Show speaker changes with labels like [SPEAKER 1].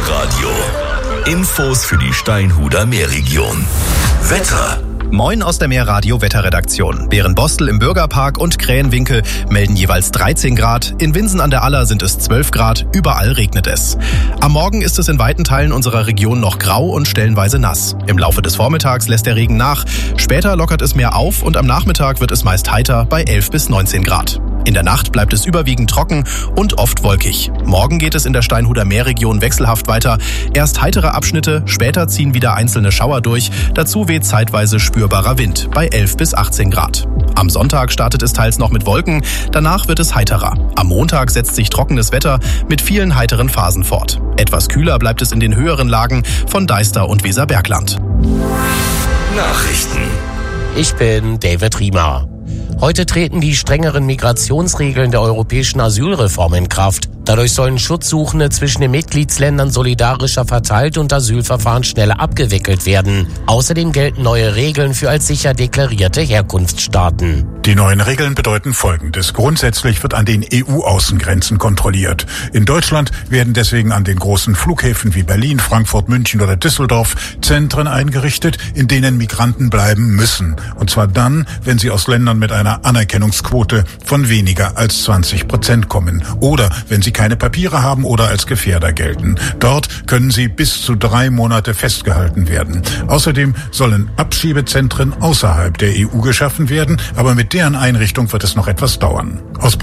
[SPEAKER 1] Meerradio. Infos für die Steinhuder Meerregion. Wetter.
[SPEAKER 2] Moin aus der Meerradio-Wetterredaktion. Bärenbostel im Bürgerpark und Krähenwinkel melden jeweils 13 Grad. In Winsen an der Aller sind es 12 Grad. Überall regnet es. Am Morgen ist es in weiten Teilen unserer Region noch grau und stellenweise nass. Im Laufe des Vormittags lässt der Regen nach. Später lockert es mehr auf und am Nachmittag wird es meist heiter bei 11 bis 19 Grad. In der Nacht bleibt es überwiegend trocken und oft wolkig. Morgen geht es in der Steinhuder Meerregion wechselhaft weiter. Erst heitere Abschnitte, später ziehen wieder einzelne Schauer durch. Dazu weht zeitweise spürbarer Wind bei 11 bis 18 Grad. Am Sonntag startet es teils noch mit Wolken, danach wird es heiterer. Am Montag setzt sich trockenes Wetter mit vielen heiteren Phasen fort. Etwas kühler bleibt es in den höheren Lagen von Deister und Weserbergland.
[SPEAKER 1] Nachrichten.
[SPEAKER 3] Ich bin David Riemer. Heute treten die strengeren Migrationsregeln der europäischen Asylreform in Kraft. Dadurch sollen Schutzsuchende zwischen den Mitgliedsländern solidarischer verteilt und Asylverfahren schneller abgewickelt werden. Außerdem gelten neue Regeln für als sicher deklarierte Herkunftsstaaten.
[SPEAKER 4] Die neuen Regeln bedeuten Folgendes. Grundsätzlich wird an den EU-Außengrenzen kontrolliert. In Deutschland werden deswegen an den großen Flughäfen wie Berlin, Frankfurt, München oder Düsseldorf Zentren eingerichtet, in denen Migranten bleiben müssen. Und zwar dann, wenn sie aus Ländern mit einer Anerkennungsquote von weniger als 20% kommen oder wenn sie keine Papiere haben oder als Gefährder gelten. Dort können sie bis zu 3 Monate festgehalten werden. Außerdem sollen Abschiebezentren außerhalb der EU geschaffen werden, aber mit deren Einrichtung wird es noch etwas dauern. Aus